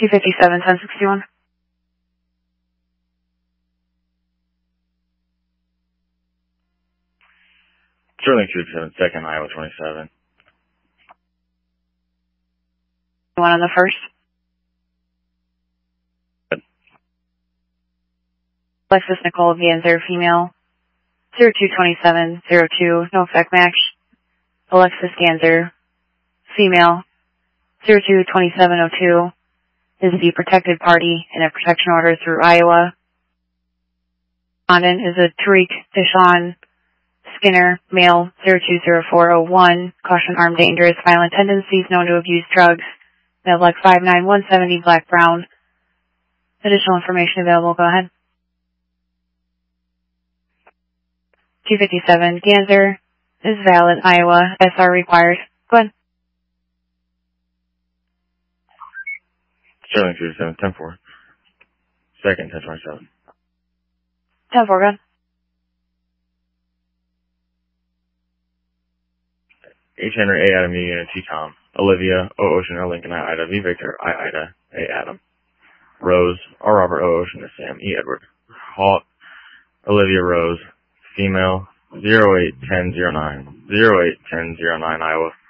257, 1061. Sterling 257, second, Iowa 27. One on the first. Alexis Nicole Ganser, female. 022702, no effect match. Alexis Ganser, female. 022702 is the protected party in a protection order through Iowa. Respondent is a Tariq Deshaun Skinner, male, 020401, caution armed, dangerous, violent tendencies, known to abuse drugs. Male, like 5'9", 170, black-brown. Additional information available, go ahead. 257, Ganser is valid, Iowa, SR required. Go ahead. Sterling 257, 10-4. Second, 1027. 10-4, go ahead. H. Henry, A. Adam, U. Unit, T. Tom. Olivia, O. Ocean, R. Lincoln, I. Ida, V. Victor, I. Ida, A. Adam. Rose, R. Robert, O. Ocean, S. Sam, E. Edward. Halt, Olivia Rose, female, 081009, 081009, Iowa.